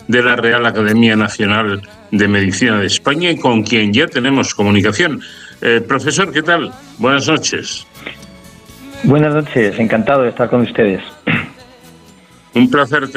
de la Real Academia Nacional de Medicina de España, y con quien ya tenemos comunicación. Profesor, ¿qué tal? Buenas noches. Buenas noches, encantado de estar con ustedes. Un placer